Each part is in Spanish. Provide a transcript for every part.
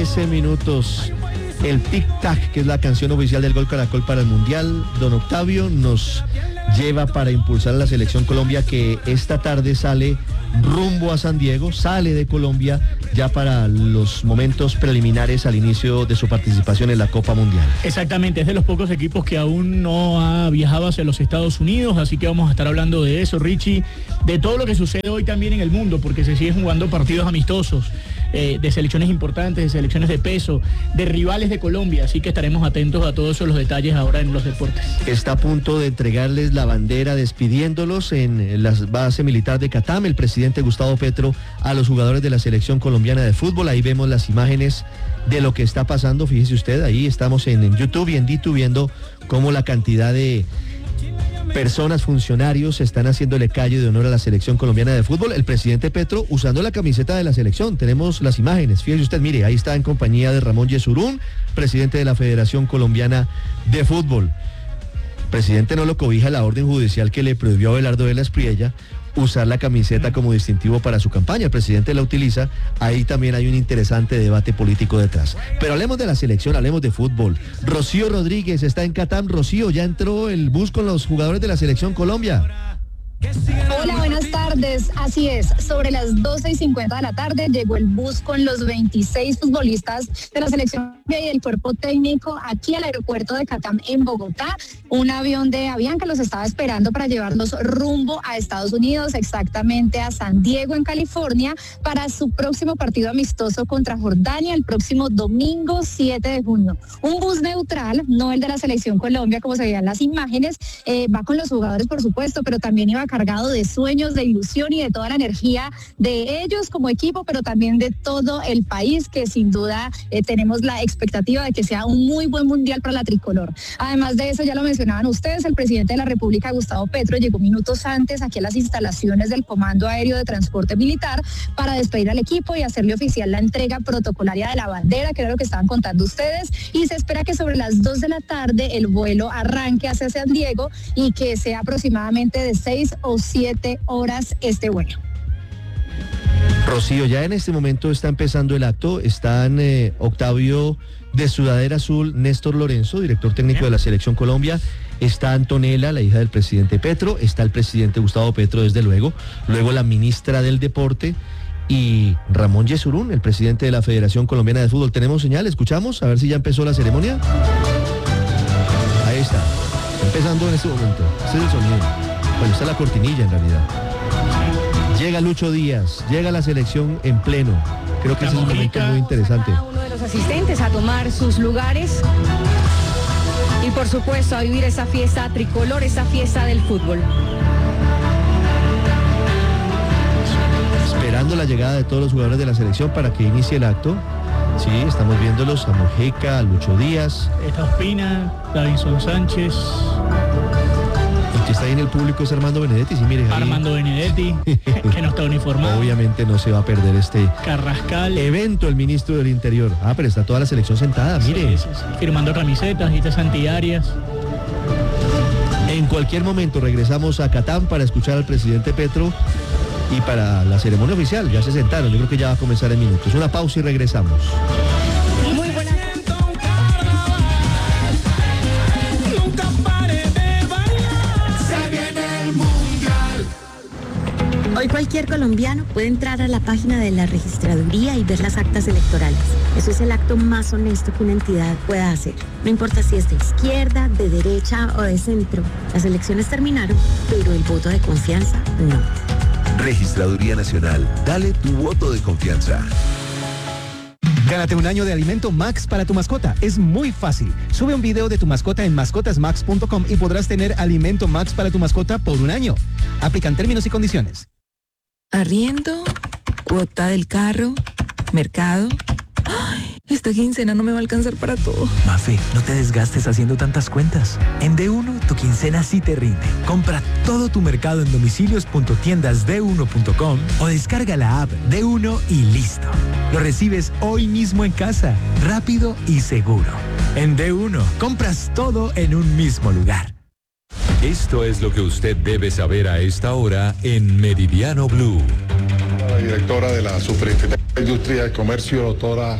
13 minutos. El tic-tac, que es la canción oficial del Gol Caracol para el Mundial, don Octavio, nos lleva para impulsar a la Selección Colombia, que esta tarde sale rumbo a San Diego, sale de Colombia ya para los momentos preliminares al inicio de su participación en la Copa Mundial. Exactamente, es de los pocos equipos que aún no ha viajado hacia los Estados Unidos, así que vamos a estar hablando de eso, Richie, de todo lo que sucede hoy también en el mundo, porque se siguen jugando partidos amistosos, de selecciones importantes, de selecciones de peso, de rivales de Colombia, así que estaremos atentos a todos los detalles ahora en los deportes. Está a punto de entregarles la bandera despidiéndolos en la base militar de Catam, el presidente Gustavo Petro, a los jugadores de la selección colombiana de fútbol. Ahí vemos las imágenes de lo que está pasando, fíjese usted, ahí estamos en YouTube y en Ditu viendo cómo la cantidad de personas, funcionarios, están haciéndole calle de honor a la selección colombiana de fútbol. El presidente Petro usando la camiseta de la selección. Tenemos las imágenes. Fíjese usted, mire, ahí está en compañía de Ramón Yesurún, presidente de la Federación Colombiana de Fútbol. El presidente no lo cobija la orden judicial que le prohibió a Abelardo Vélez Priella usar la camiseta como distintivo para su campaña. El presidente la utiliza. Ahí también hay un interesante debate político detrás. Pero hablemos de la selección, hablemos de fútbol. Rocío Rodríguez está en Catam. Rocío, ya entró el bus con los jugadores de la selección Colombia. Hola, buenas tardes. Así es, sobre las 12:50 de la tarde llegó el bus con los 26 futbolistas de la selección y el cuerpo técnico aquí al aeropuerto de Catam en Bogotá. Un avión de Avianca los estaba esperando para llevarlos rumbo a Estados Unidos, exactamente a San Diego, en California, para su próximo partido amistoso contra Jordania el próximo domingo 7 de junio. Un bus neutral, no el de la selección Colombia, como se veían las imágenes, va con los jugadores, por supuesto, pero también iba cargado de sueños, de ilusión y de toda la energía de ellos como equipo, pero también de todo el país, que sin duda tenemos la expectativa de que sea un muy buen mundial para la tricolor. Además de eso, ya lo mencionaban ustedes, el presidente de la República, Gustavo Petro, llegó minutos antes aquí a las instalaciones del Comando Aéreo de Transporte Militar para despedir al equipo y hacerle oficial la entrega protocolaria de la bandera, que era lo que estaban contando ustedes, y se espera que sobre las 2 de la tarde el vuelo arranque hacia San Diego y que sea aproximadamente de 6 o 7 horas este vuelo. Rocío, ya en este momento está empezando el acto. Están Octavio de Sudadera Azul, Néstor Lorenzo, director técnico de la Selección Colombia. Está Antonella, la hija del presidente Petro. Está el presidente Gustavo Petro, desde luego. Luego la ministra del Deporte y Ramón Yesurún, el presidente de la Federación Colombiana de Fútbol. ¿Tenemos señal? ¿Escuchamos? A ver si ya empezó la ceremonia. Ahí está. Empezando en este momento. Ese es el sonido. Bueno, está la cortinilla en realidad. Llega Lucho Díaz, llega la selección en pleno. Creo que ese es un momento muy interesante. Uno de los asistentes a tomar sus lugares y por supuesto a vivir esa fiesta tricolor, esa fiesta del fútbol. Esperando la llegada de todos los jugadores de la selección para que inicie el acto. Sí, estamos viéndolos a Mojica, a Lucho Díaz. Está Ospina, Davinson Sánchez. El que está ahí en el público es Armando Benedetti, sí, mire. Armando Benedetti, que no está uniformado. Obviamente no se va a perder este Carrascal. evento, el ministro del Interior. Ah, pero está toda la selección sentada, mire. Sí. Firmando camisetas, Gita Santillarias. En cualquier momento regresamos a Catam para escuchar al presidente Petro y para la ceremonia oficial. Ya se sentaron, yo creo que ya va a comenzar en minutos. Una pausa y regresamos. Muy buenas. Hoy cualquier colombiano puede entrar a la página de la registraduría y ver las actas electorales. Eso es el acto más honesto que una entidad pueda hacer. No importa si es de izquierda, de derecha o de centro. Las elecciones terminaron, pero el voto de confianza no. Registraduría Nacional. Dale tu voto de confianza. Gánate un año de alimento Max para tu mascota. Es muy fácil. Sube un video de tu mascota en mascotasmax.com y podrás tener alimento Max para tu mascota por un año. Aplican términos y condiciones. Arriendo, cuota del carro, mercado. ¡Ay! Esta quincena no me va a alcanzar para todo. Mafe, no te desgastes haciendo tantas cuentas. En D1, tu quincena sí te rinde. Compra todo tu mercado en domicilios.tiendasd1.com o descarga la app D1 y listo. Lo recibes hoy mismo en casa, rápido y seguro. En D1, compras todo en un mismo lugar. Esto es lo que usted debe saber a esta hora en Meridiano Blue. La directora de la Superintendencia de Industria y Comercio, doctora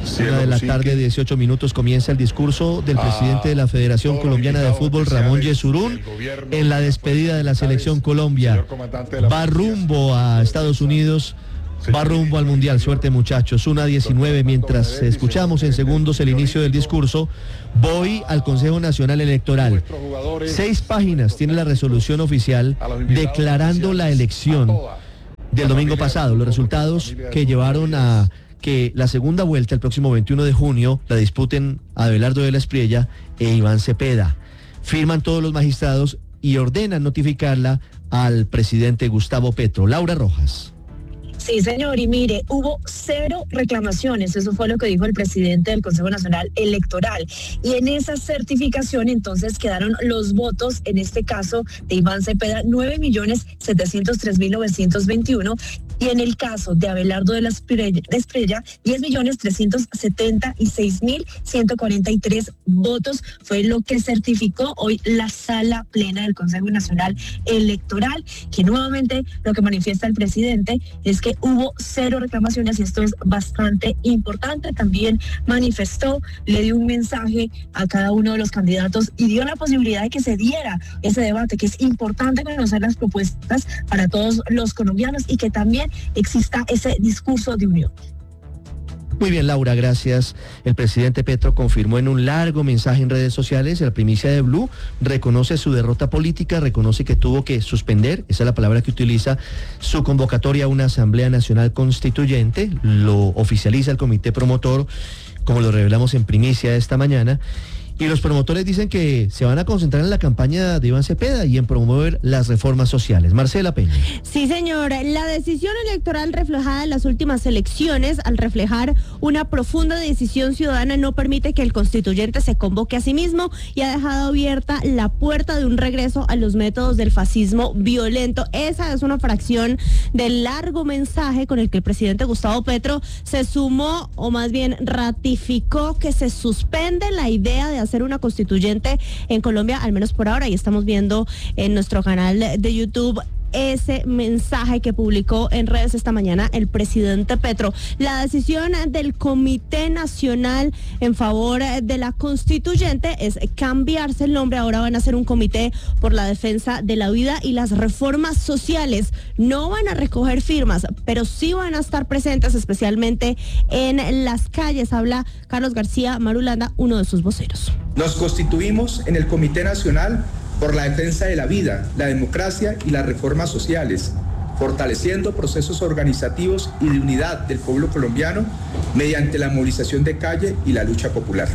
Una de la tarde, 18 minutos, comienza el discurso del presidente de la Federación Colombiana de Fútbol, Ramón Yesurún, en la despedida de la Selección Colombia. Va rumbo a Estados Unidos, va rumbo al Mundial. Suerte, muchachos. 1:19, mientras escuchamos en segundos el inicio del discurso, voy al Consejo Nacional Electoral. 6 páginas tiene la resolución oficial declarando la elección del domingo pasado, los resultados que llevaron a que la segunda vuelta el próximo 21 de junio la disputen Abelardo de la Espriella e Iván Cepeda. Firman todos los magistrados y ordenan notificarla al presidente Gustavo Petro. Laura Rojas. Sí, señor, y mire, hubo 0 reclamaciones, eso fue lo que dijo el presidente del Consejo Nacional Electoral, y en esa certificación entonces quedaron los votos, en este caso de Iván Cepeda, 9.703.921, y en el caso de Abelardo de la Espriella, 10.376.143 votos, fue lo que certificó hoy la Sala Plena del Consejo Nacional Electoral, que nuevamente lo que manifiesta el presidente es que hubo 0 reclamaciones, y esto es bastante importante. También manifestó, le dio un mensaje a cada uno de los candidatos y dio la posibilidad de que se diera ese debate, que es importante conocer las propuestas para todos los colombianos y que también exista ese discurso de unión. Muy bien, Laura, gracias. El presidente Petro confirmó en un largo mensaje en redes sociales, la primicia de Blue, reconoce su derrota política, reconoce que tuvo que suspender, esa es la palabra que utiliza, su convocatoria a una Asamblea Nacional Constituyente, lo oficializa el comité promotor, como lo revelamos en primicia esta mañana. Y los promotores dicen que se van a concentrar en la campaña de Iván Cepeda y en promover las reformas sociales. Marcela Peña. Sí, señor. La decisión electoral reflejada en las últimas elecciones, al reflejar una profunda decisión ciudadana, no permite que el constituyente se convoque a sí mismo y ha dejado abierta la puerta de un regreso a los métodos del fascismo violento. Esa es una fracción del largo mensaje con el que el presidente Gustavo Petro se sumó, o más bien ratificó, que se suspende la idea de hacer una constituyente en Colombia, al menos por ahora, y estamos viendo en nuestro canal de YouTube ese mensaje que publicó en redes esta mañana el presidente Petro. La decisión del Comité Nacional en favor de la constituyente es cambiarse el nombre. Ahora van a ser un comité por la defensa de la vida y las reformas sociales. No van a recoger firmas, pero sí van a estar presentes, especialmente en las calles. Habla Carlos García Marulanda, uno de sus voceros. Nos constituimos en el Comité Nacional por la defensa de la vida, la democracia y las reformas sociales, fortaleciendo procesos organizativos y de unidad del pueblo colombiano mediante la movilización de calle y la lucha popular.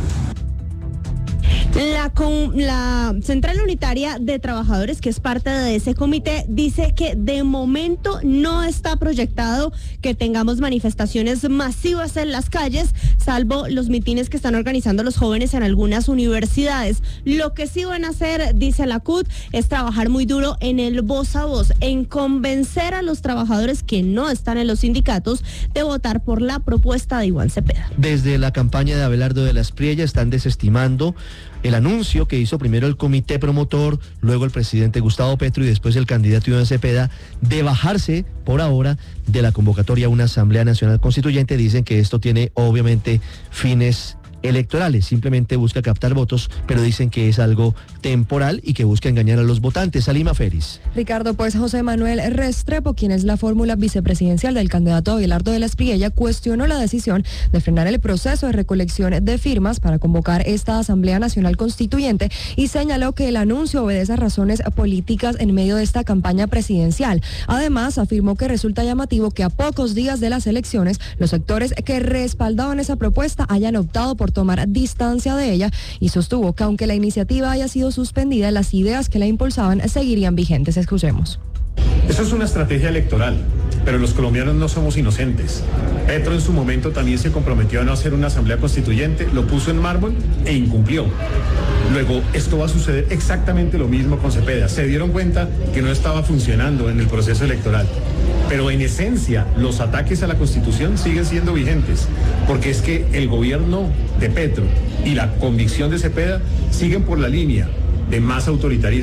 La Central Unitaria de Trabajadores, que es parte de ese comité, dice que de momento no está proyectado que tengamos manifestaciones masivas en las calles, salvo los mitines que están organizando los jóvenes en algunas universidades. Lo que sí van a hacer, dice la CUT, es trabajar muy duro en el voz a voz, en convencer a los trabajadores que no están en los sindicatos de votar por la propuesta de Iván Cepeda. Desde la campaña de Abelardo de la Espriella están desestimando el anuncio que hizo primero el comité promotor, luego el presidente Gustavo Petro y después el candidato Iván Cepeda, de bajarse por ahora de la convocatoria a una Asamblea Nacional Constituyente. Dicen que esto tiene obviamente fines electorales, simplemente busca captar votos, pero dicen que es algo temporal y que busca engañar a los votantes. Salima Félix. Ricardo, pues José Manuel Restrepo, quien es la fórmula vicepresidencial del candidato Abelardo de la Espriella, cuestionó la decisión de frenar el proceso de recolección de firmas para convocar esta Asamblea Nacional Constituyente y señaló que el anuncio obedece a razones políticas en medio de esta campaña presidencial. Además, afirmó que resulta llamativo que a pocos días de las elecciones, los sectores que respaldaban esa propuesta hayan optado por tomar distancia de ella y sostuvo que aunque la iniciativa haya sido suspendida, las ideas que la impulsaban seguirían vigentes. Escuchemos. Eso es una estrategia electoral, pero los colombianos no somos inocentes. Petro en su momento también se comprometió a no hacer una asamblea constituyente, lo puso en mármol e incumplió. Luego, esto va a suceder exactamente lo mismo con Cepeda. Se dieron cuenta que no estaba funcionando en el proceso electoral. Pero en esencia, los ataques a la Constitución siguen siendo vigentes, porque es que el gobierno de Petro y la convicción de Cepeda siguen por la línea de más autoritarismo,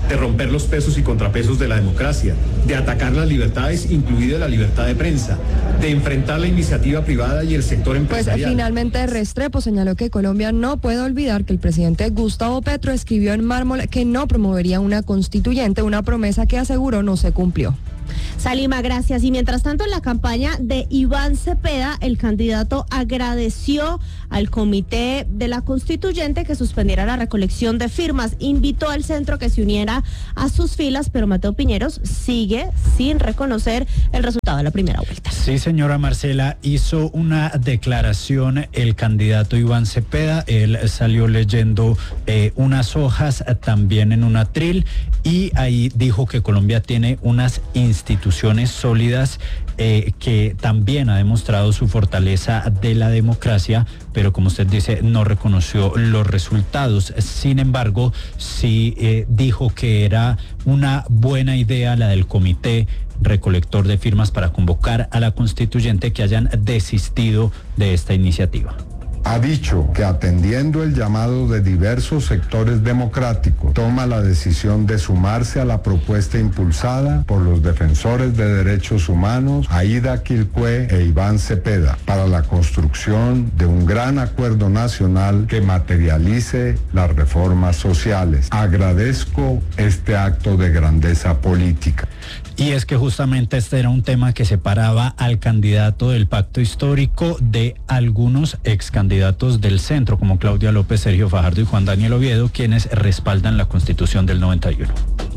de romper los pesos y contrapesos de la democracia, de atacar las libertades, incluida la libertad de prensa, de enfrentar la iniciativa privada y el sector empresarial. Pues finalmente Restrepo señaló que Colombia no puede olvidar que el presidente Gustavo Petro escribió en mármol que no promovería una constituyente, una promesa que aseguró no se cumplió. Salima, gracias. Y mientras tanto, en la campaña de Iván Cepeda, el candidato agradeció al comité de la constituyente que suspendiera la recolección de firmas. Invitó al centro que se uniera a sus filas, pero Mateo Piñeros sigue sin reconocer el resultado de la primera vuelta. Sí, señora Marcela, hizo una declaración el candidato Iván Cepeda. Él salió leyendo unas hojas también en un atril y ahí dijo que Colombia tiene unas instituciones sólidas que también ha demostrado su fortaleza de la democracia, pero como usted dice, no reconoció los resultados. Sin embargo, sí dijo que era una buena idea la del comité recolector de firmas para convocar a la constituyente que hayan desistido de esta iniciativa. Ha dicho que atendiendo el llamado de diversos sectores democráticos, toma la decisión de sumarse a la propuesta impulsada por los defensores de derechos humanos, Aida Quilpué e Iván Cepeda, para la construcción de un gran acuerdo nacional que materialice las reformas sociales. Agradezco este acto de grandeza política. Y es que justamente este era un tema que separaba al candidato del pacto histórico de algunos ex candidatos del centro, como Claudia López, Sergio Fajardo y Juan Daniel Oviedo, quienes respaldan la Constitución del 91.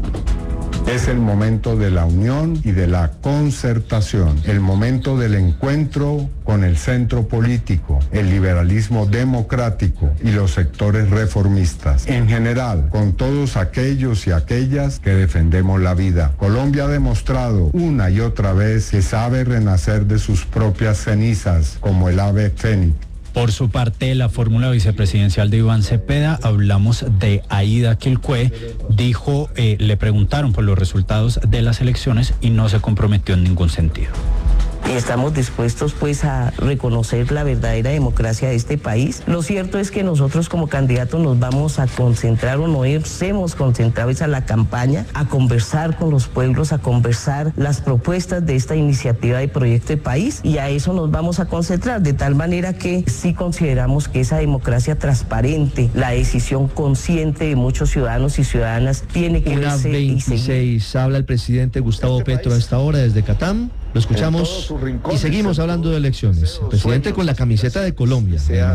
Es el momento de la unión y de la concertación, el momento del encuentro con el centro político, el liberalismo democrático y los sectores reformistas. En general, con todos aquellos y aquellas que defendemos la vida. Colombia ha demostrado una y otra vez que sabe renacer de sus propias cenizas, como el ave fénix. Por su parte, la fórmula vicepresidencial de Iván Cepeda, hablamos de Aida Quilpué, dijo, le preguntaron por los resultados de las elecciones y no se comprometió en ningún sentido. Estamos dispuestos pues a reconocer la verdadera democracia de este país. Lo cierto es que nosotros como candidatos nos vamos a concentrar o nos hemos concentrado a la campaña, a conversar con los pueblos, a conversar las propuestas de esta iniciativa de proyecto de país y a eso nos vamos a concentrar, de tal manera que sí consideramos que esa democracia transparente, la decisión consciente de muchos ciudadanos y ciudadanas tiene que verse. 26, habla el presidente Gustavo Petro a esta hora desde Catam. Lo escuchamos y seguimos hablando de elecciones. El presidente con la camiseta de Colombia. Sean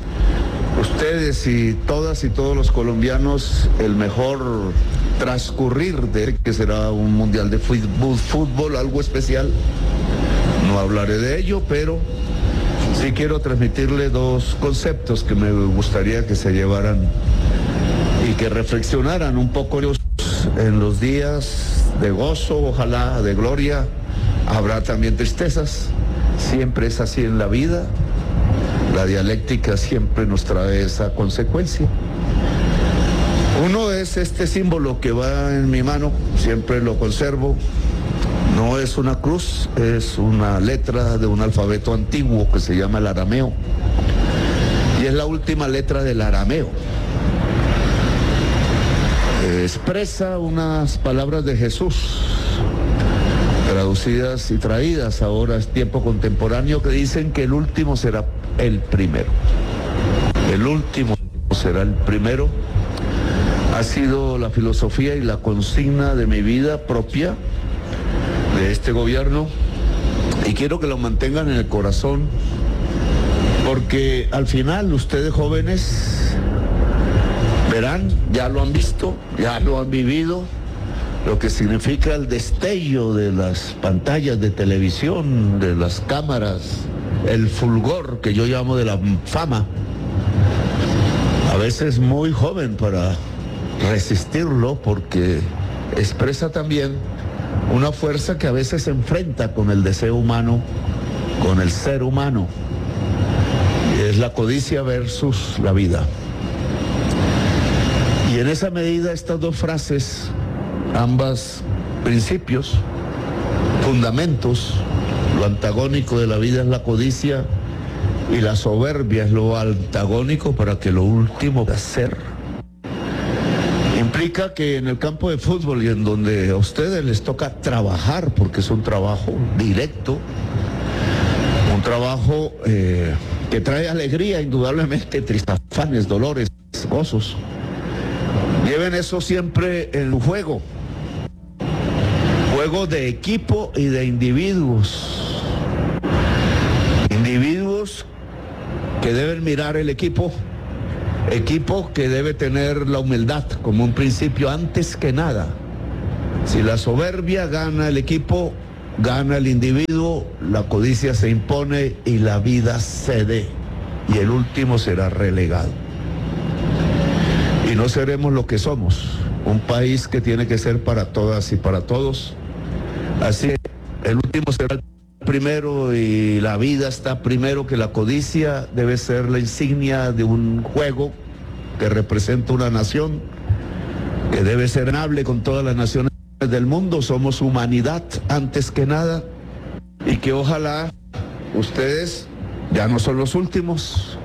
ustedes y todas y todos los colombianos el mejor transcurrir de que será un mundial de fútbol, algo especial. No hablaré de ello, pero sí quiero transmitirle dos conceptos que me gustaría que se llevaran y que reflexionaran un poco en los días de gozo, ojalá de gloria. Habrá también tristezas, siempre es así en la vida, la dialéctica siempre nos trae esa consecuencia. Uno es este símbolo que va en mi mano, siempre lo conservo, no es una cruz, es una letra de un alfabeto antiguo que se llama el arameo, y es la última letra del arameo. Expresa unas palabras de Jesús, traducidas y traídas ahora es tiempo contemporáneo, que dicen que el último será el primero. El último será el primero. Ha sido la filosofía y la consigna de mi vida propia, de este gobierno, y quiero que lo mantengan en el corazón, porque al final ustedes jóvenes verán, ya lo han visto, ya lo han vivido, lo que significa el destello de las pantallas de televisión, de las cámaras, el fulgor que yo llamo de la fama, a veces muy joven para resistirlo, porque expresa también una fuerza que a veces se enfrenta con el deseo humano, con el ser humano, y es la codicia versus la vida. Y en esa medida estas dos frases, ambas principios, fundamentos, lo antagónico de la vida es la codicia y la soberbia es lo antagónico para que lo último de hacer implica implica que en el campo de fútbol y en donde a ustedes les toca trabajar, porque es un trabajo directo, un trabajo que trae alegría, indudablemente, tristafanes, dolores, gozos. Lleven eso siempre en juego de equipo y de individuos. Individuos que deben mirar el equipo que debe tener la humildad como un principio antes que nada. Si la soberbia gana el equipo, gana el individuo, la codicia se impone y la vida cede, y el último será relegado. Y no seremos lo que somos, un país que tiene que ser para todas y para todos. Así que el último será el primero y la vida está primero que la codicia. Debe ser la insignia de un juego que representa una nación que debe ser amable con todas las naciones del mundo. Somos humanidad antes que nada, y que ojalá ustedes ya no son los últimos,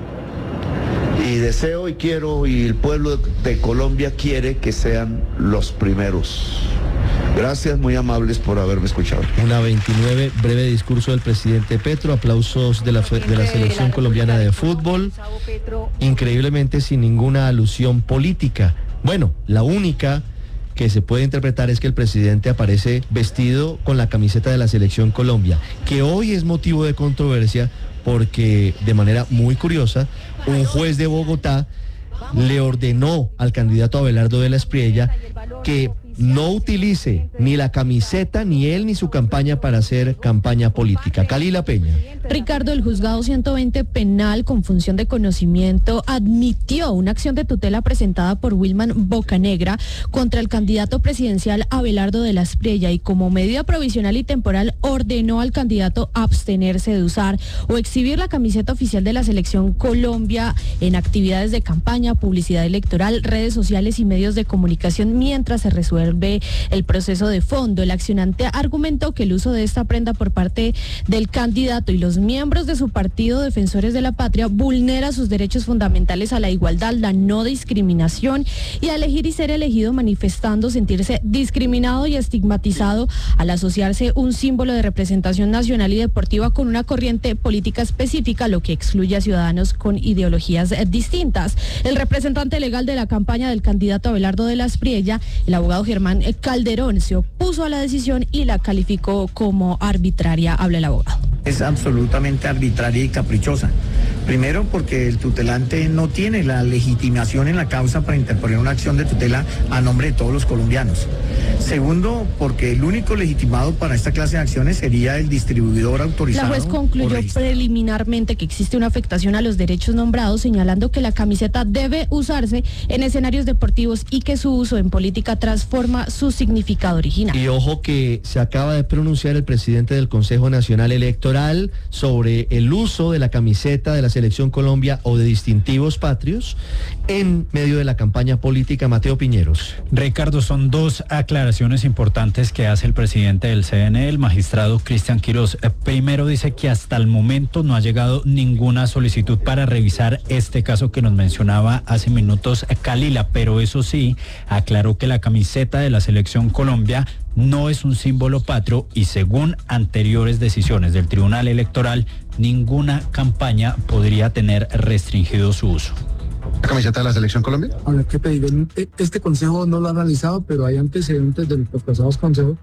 y deseo y quiero, y el pueblo de Colombia quiere que sean los primeros. Gracias, muy amables por haberme escuchado. Una 29, breve discurso del presidente Petro, aplausos de la selección colombiana de fútbol, increíblemente sin ninguna alusión política. Bueno, la única que se puede interpretar es que el presidente aparece vestido con la camiseta de la selección Colombia, que hoy es motivo de controversia porque, de manera muy curiosa, un juez de Bogotá le ordenó al candidato Abelardo de la Espriella que no utilice ni la camiseta, ni él ni su campaña para hacer campaña política. Kalila Peña. Ricardo, el juzgado 120 penal con función de conocimiento admitió una acción de tutela presentada por Wilman Bocanegra contra el candidato presidencial Abelardo de la Espriella, y como medida provisional y temporal ordenó al candidato abstenerse de usar o exhibir la camiseta oficial de la selección Colombia en actividades de campaña, publicidad electoral, redes sociales y medios de comunicación mientras se resuelve el proceso de fondo. El accionante argumentó que el uso de esta prenda por parte del candidato y los miembros de su partido Defensores de la Patria vulnera sus derechos fundamentales a la igualdad, la no discriminación y a elegir y ser elegido, manifestando sentirse discriminado y estigmatizado al asociarse un símbolo de representación nacional y deportiva con una corriente política específica, lo que excluye a ciudadanos con ideologías distintas. El representante legal de la campaña del candidato Abelardo de la Espriella, el abogado Germán Calderón, se opuso a la decisión y la calificó como arbitraria. Habla el abogado. Es absolutamente arbitraria y caprichosa. Primero, porque el tutelante no tiene la legitimación en la causa para interponer una acción de tutela a nombre de todos los colombianos. Segundo, porque el único legitimado para esta clase de acciones sería el distribuidor autorizado. La juez concluyó preliminarmente que existe una afectación a los derechos nombrados, señalando que la camiseta debe usarse en escenarios deportivos y que su uso en política transforma su significado original. Y ojo que se acaba de pronunciar el presidente del Consejo Nacional Electoral sobre el uso de la camiseta de la Selección Colombia o de distintivos patrios en medio de la campaña política. Mateo Piñeros. Ricardo, son dos aclaraciones importantes que hace el presidente del CNE, el magistrado Cristian Quirós. Primero, dice que hasta el momento no ha llegado ninguna solicitud para revisar este caso que nos mencionaba hace minutos Kalila, pero eso sí, aclaró que la camiseta de la Selección Colombia no es un símbolo patrio y, según anteriores decisiones del Tribunal Electoral, ninguna campaña podría tener restringido su uso. ¿La camiseta de la Selección Colombia? Habrá que pedir, este consejo no lo ha analizado, pero hay antecedentes de los pasados consejos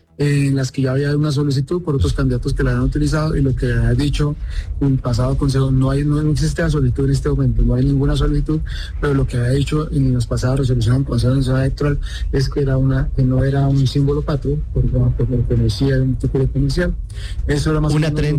en las que ya había una solicitud por otros candidatos que la han utilizado, y lo que ha dicho el pasado consejo, no existe la solicitud en este momento, no hay ninguna solicitud, pero lo que ha dicho en las pasadas resoluciones del Consejo Nacional Electoral es que no era un símbolo patrio, porque pertenecía a un tipo comercial. Eso era más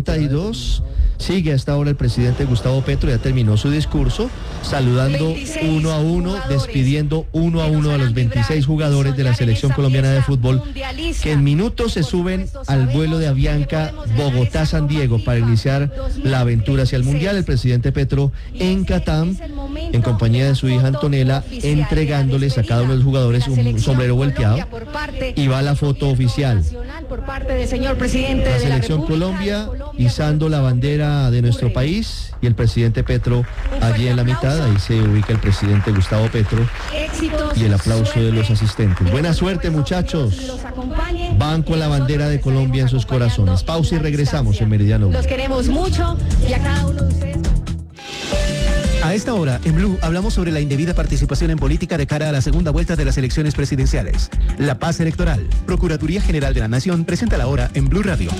1:32. Sigue hasta ahora el presidente Gustavo Petro, ya terminó su discurso, saludando uno a uno, despidiendo uno a uno a los 26 jugadores de la Selección Colombiana de Fútbol, que en minutos se suben al vuelo de Avianca Bogotá-San Diego para iniciar la aventura hacia el Mundial. El presidente Petro en Catam, en compañía de su hija Antonella, entregándoles a cada uno de los jugadores un sombrero volteado, y va la foto oficial. Por parte del señor presidente la de Selección la República Colombia izando la bandera de nuestro país y el presidente Petro allí en la mitad. Ahí se ubica el presidente Gustavo Petro y el aplauso de los asistentes. Buena suerte, muchachos. Van con la bandera de Colombia en sus corazones. Pausa y regresamos en Meridiano Blue. Los queremos mucho y a cada uno de ustedes. A esta hora, en Blue, hablamos sobre la indebida participación en política de cara a la segunda vuelta de las elecciones presidenciales. La paz electoral. Procuraduría General de la Nación presenta la hora en Blue Radio.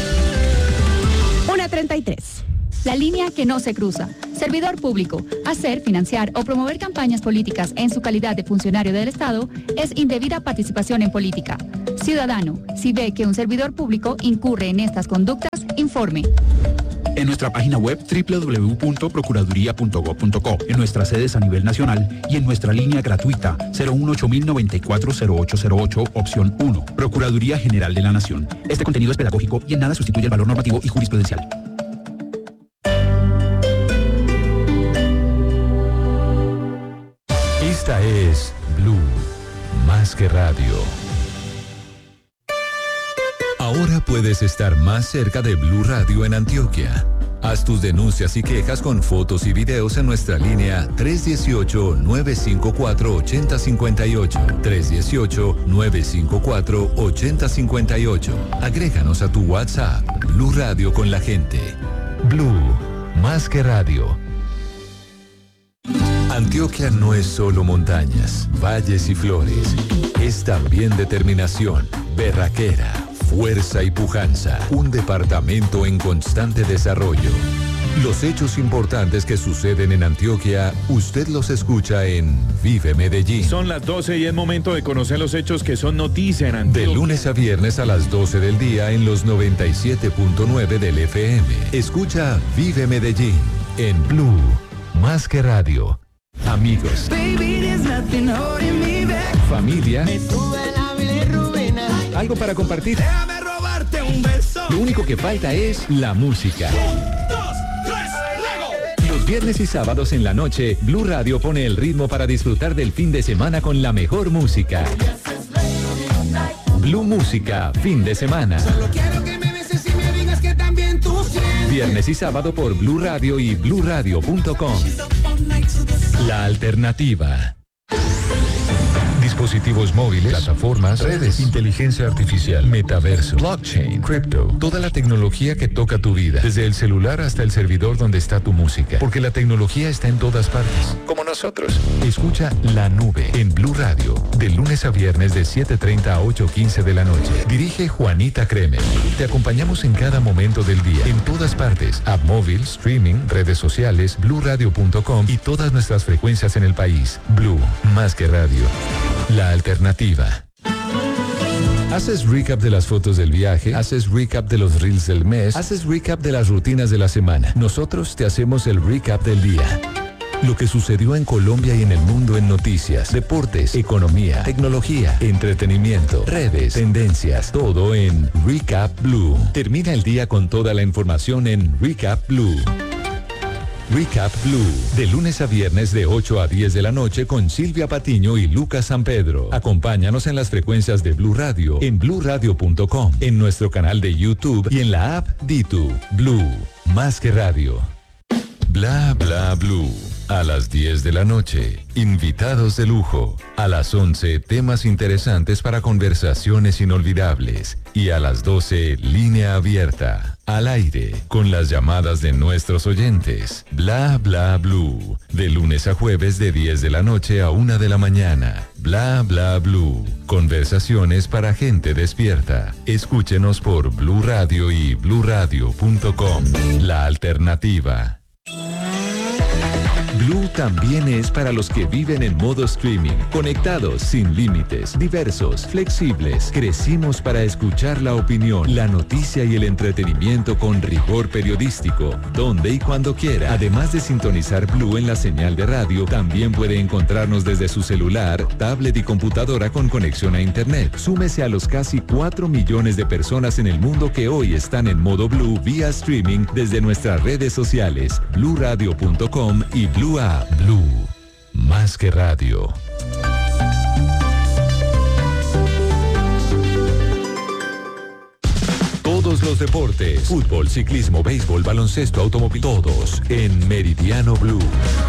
1:33. La línea que no se cruza. Servidor público. Hacer, financiar o promover campañas políticas en su calidad de funcionario del Estado es indebida participación en política. Ciudadano, si ve que un servidor público incurre en estas conductas, informe. En nuestra página web www.procuraduría.gov.co, en nuestras sedes a nivel nacional y en nuestra línea gratuita 018-094-0808, opción 1. Procuraduría General de la Nación. Este contenido es pedagógico y en nada sustituye el valor normativo y jurisprudencial. Esta es Blue, más que radio. Ahora puedes estar más cerca de Blue Radio en Antioquia. Haz tus denuncias y quejas con fotos y videos en nuestra línea 318-954-8058. 318-954-8058. Agréganos a tu WhatsApp. Blue Radio con la gente. Blue, más que radio. Antioquia no es solo montañas, valles y flores. Es también determinación, berraquera, fuerza y pujanza. Un departamento en constante desarrollo. Los hechos importantes que suceden en Antioquia, usted los escucha en Vive Medellín. Son las 12 y es momento de conocer los hechos que son noticia en Antioquia. De lunes a viernes a las 12 del día en los 97.9 del FM. Escucha Vive Medellín en Blue, más que radio. Amigos, familia, algo para compartir. Lo único que falta es la música. Los viernes y sábados en la noche, Blue Radio pone el ritmo para disfrutar del fin de semana con la mejor música. Blue Música, fin de semana. Viernes y sábado por Blue Radio y BlueRadio.com. La alternativa. Dispositivos móviles, plataformas, redes, inteligencia artificial, metaverso, blockchain, cripto, toda la tecnología que toca tu vida, desde el celular hasta el servidor donde está tu música, porque la tecnología está en todas partes, como nosotros. Escucha La Nube en Blue Radio, de lunes a viernes de 7:30 a 8:15 de la noche. Dirige Juanita Kremer. Te acompañamos en cada momento del día, en todas partes, app móvil, streaming, redes sociales, BlueRadio.com y todas nuestras frecuencias en el país. Blue, más que radio. La alternativa. Haces recap de las fotos del viaje, haces recap de los reels del mes, haces recap de las rutinas de la semana. Nosotros te hacemos el recap del día. Lo que sucedió en Colombia y en el mundo en noticias, deportes, economía, tecnología, entretenimiento, redes, tendencias, todo en Recap Blue. Termina el día con toda la información en Recap Blue. Recap Blue, de lunes a viernes de 8 a 10 de la noche con Silvia Patiño y Lucas San Pedro. Acompáñanos en las frecuencias de Blue Radio, en BlueRadio.com, en nuestro canal de YouTube y en la app Ditu. Blue, más que radio. Bla bla Blue. A las 10 de la noche, invitados de lujo. A las 11, temas interesantes para conversaciones inolvidables. Y a las 12, línea abierta. Al aire, con las llamadas de nuestros oyentes. Bla bla Blue. De lunes a jueves de 10 de la noche a 1 de la mañana. Bla bla Blue. Conversaciones para gente despierta. Escúchenos por Blue Radio y BlueRadio.com. La alternativa. Blue también es para los que viven en modo streaming, conectados, sin límites, diversos, flexibles. Crecimos para escuchar la opinión, la noticia y el entretenimiento con rigor periodístico, donde y cuando quiera. Además de sintonizar Blue en la señal de radio, también puede encontrarnos desde su celular, tablet y computadora con conexión a internet. Súmese a los casi 4 millones de personas en el mundo que hoy están en modo Blue vía streaming desde nuestras redes sociales, BlueRadio.com y Blue App. Blue, más que radio. todos los deportes. Fútbol, ciclismo, béisbol, baloncesto, automóvil, todos en Meridiano Blue.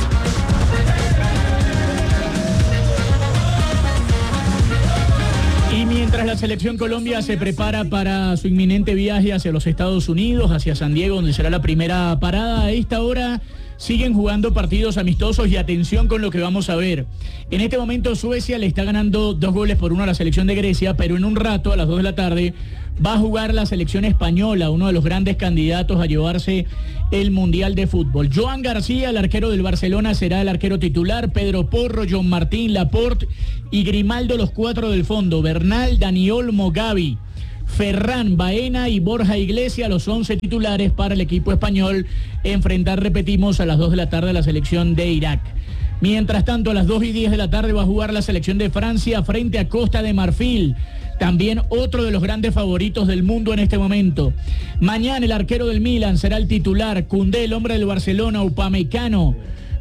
Y mientras la selección Colombia se prepara para su inminente viaje hacia los Estados Unidos, hacia San Diego, donde será la primera parada, a esta hora siguen jugando partidos amistosos y atención con lo que vamos a ver. En este momento Suecia le está ganando 2-1 a la selección de Grecia, pero en un rato, a las 2 de la tarde, va a jugar la selección española, uno de los grandes candidatos a llevarse el Mundial de Fútbol. Joan García, el arquero del Barcelona, será el arquero titular. Pedro Porro, John Martín, Laporte y Grimaldo, los 4 del fondo. Bernal, Dani Olmo, Gavi, Ferran, Baena y Borja Iglesias, los 11 titulares para el equipo español, enfrentar, repetimos, a las 2 de la tarde a la selección de Irak. Mientras tanto, a las 2:10 de la tarde va a jugar la selección de Francia frente a Costa de Marfil, también otro de los grandes favoritos del mundo en este momento. Mañana el arquero del Milan será el titular, Koundé, el hombre del Barcelona, Upamecano,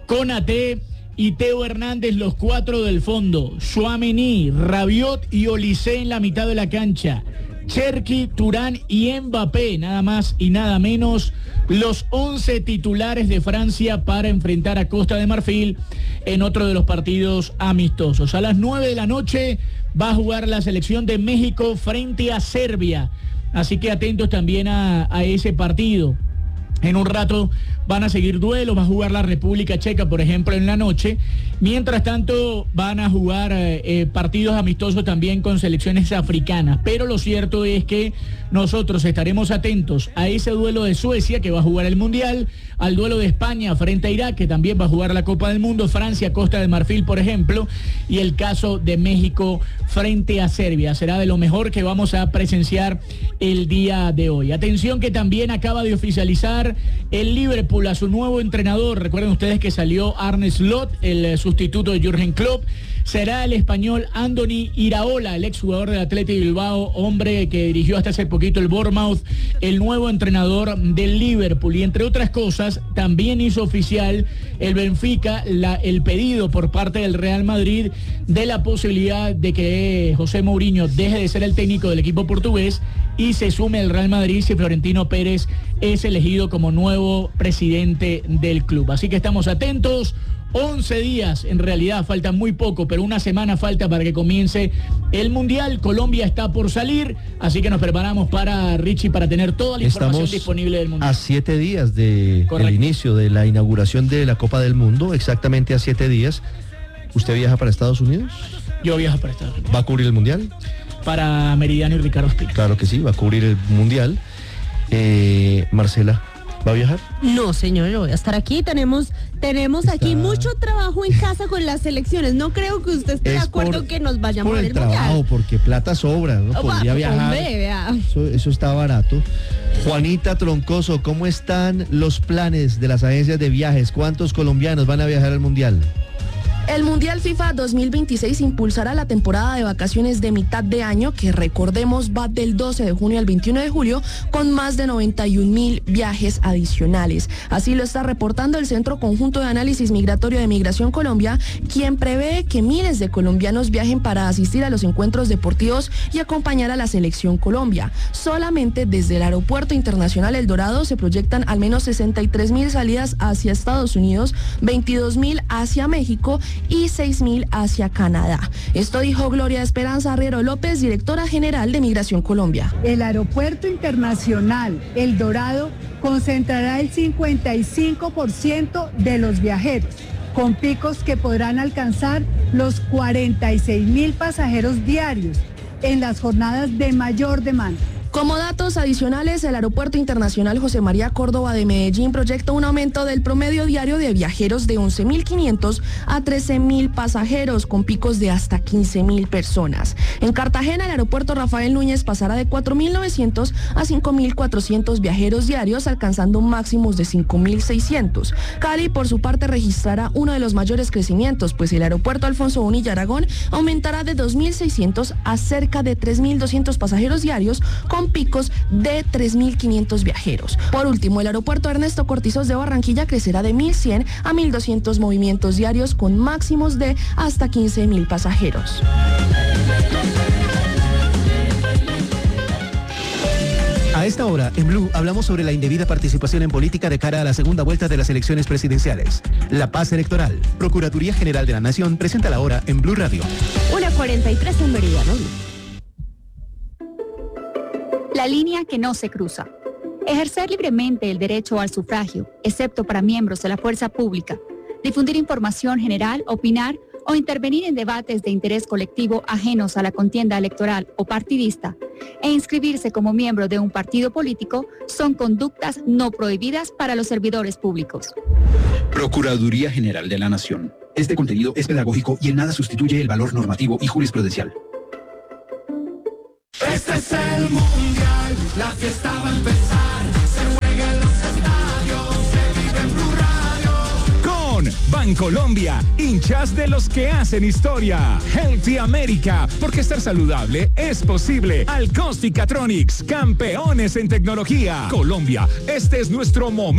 Konaté y Teo Hernández, los 4 del fondo. Tchouaméni, Rabiot y Olise en la mitad de la cancha. Cherki, Turán y Mbappé, nada más y nada menos, los 11 titulares de Francia para enfrentar a Costa de Marfil en otro de los partidos amistosos. A las 9 de la noche va a jugar la selección de México frente a Serbia, así que atentos también a ese partido. En un rato van a seguir duelos, va a jugar la República Checa, por ejemplo, en la noche. Mientras tanto, van a jugar partidos amistosos también con selecciones africanas. Pero lo cierto es que nosotros estaremos atentos a ese duelo de Suecia, que va a jugar el Mundial, al duelo de España frente a Irak, que también va a jugar la Copa del Mundo, Francia, Costa de Marfil, por ejemplo, y el caso de México frente a Serbia. Será de lo mejor que vamos a presenciar el día de hoy. Atención que también acaba de oficializar el Liverpool a su nuevo entrenador. Recuerden ustedes que salió Arne Slot, el sustituto de Jürgen Klopp. Será el español Andoni Iraola, el exjugador del Athletic Bilbao, hombre que dirigió hasta hace poquito el Bournemouth, el nuevo entrenador del Liverpool. Y entre otras cosas, también hizo oficial el Benfica el pedido por parte del Real Madrid de la posibilidad de que José Mourinho deje de ser el técnico del equipo portugués y se sume al Real Madrid si Florentino Pérez es elegido como nuevo presidente del club. Así que estamos atentos. 11 días, en realidad falta muy poco, pero una semana falta para que comience el Mundial. Colombia está por salir, así que nos preparamos para Richie para tener toda la información disponible del Mundial. A 7 días del inicio de la inauguración de la Copa del Mundo, exactamente a 7 días. ¿Usted viaja para Estados Unidos? Yo viajo para Estados Unidos. ¿Va a cubrir el Mundial? Para Meridiano y Ricardo Espina. Claro que sí, va a cubrir el Mundial. Marcela, ¿va a viajar? No, señor, yo voy a estar aquí. Tenemos aquí mucho trabajo en casa con las selecciones. No creo que usted esté de acuerdo que nos vayamos por a ver el trabajo, Mundial. Porque plata sobra, ¿no? Podría viajar. Hombre, vea. Eso está barato. Juanita Troncoso, ¿cómo están los planes de las agencias de viajes? ¿Cuántos colombianos van a viajar al Mundial? El Mundial FIFA 2026 impulsará la temporada de vacaciones de mitad de año, que recordemos va del 12 de junio al 21 de julio, con más de 91.000 viajes adicionales. Así lo está reportando el Centro Conjunto de Análisis Migratorio de Migración Colombia, quien prevé que miles de colombianos viajen para asistir a los encuentros deportivos y acompañar a la selección Colombia. Solamente desde el Aeropuerto Internacional El Dorado se proyectan al menos 63.000 salidas hacia Estados Unidos, 22.000 hacia México y 6.000 hacia Canadá. Esto dijo Gloria Esperanza Herrero López, directora general de Migración Colombia. El Aeropuerto Internacional El Dorado concentrará el 55% de los viajeros, con picos que podrán alcanzar los 46.000 pasajeros diarios en las jornadas de mayor demanda. Como datos adicionales, el Aeropuerto Internacional José María Córdoba de Medellín proyecta un aumento del promedio diario de viajeros de 11.500 a 13.000 pasajeros, con picos de hasta 15.000 personas. En Cartagena, el Aeropuerto Rafael Núñez pasará de 4.900 a 5.400 viajeros diarios, alcanzando máximos de 5.600. Cali, por su parte, registrará uno de los mayores crecimientos, pues el Aeropuerto Alfonso Bonilla Aragón aumentará de 2.600 a cerca de 3.200 pasajeros diarios, con picos de 3.500 viajeros. Por último, el Aeropuerto Ernesto Cortizos de Barranquilla crecerá de 1.100 a 1.200 movimientos diarios, con máximos de hasta 15.000 pasajeros. A esta hora, en Blue, hablamos sobre la indebida participación en política de cara a la segunda vuelta de las elecciones presidenciales. La paz electoral. Procuraduría General de la Nación presenta la hora en Blue Radio. 1:43 en Meridiano. La línea que no se cruza. Ejercer libremente el derecho al sufragio, excepto para miembros de la fuerza pública. Difundir información general, opinar o intervenir en debates de interés colectivo ajenos a la contienda electoral o partidista e inscribirse como miembro de un partido político son conductas no prohibidas para los servidores públicos. Procuraduría General de la Nación. Este contenido es pedagógico y en nada sustituye el valor normativo y jurisprudencial. Este es el mundial, la fiesta va a empezar, se juega en los estadios, se vive en Blue Radio. Con Bancolombia, hinchas de los que hacen historia. Healthy America, porque estar saludable es posible. Alcosticatronics, campeones en tecnología. Colombia, este es nuestro momento.